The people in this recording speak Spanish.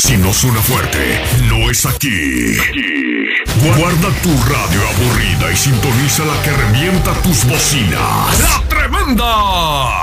Si no suena fuerte, no es aquí. Guarda tu radio aburrida y sintoniza la que revienta tus bocinas. ¡La Tremenda!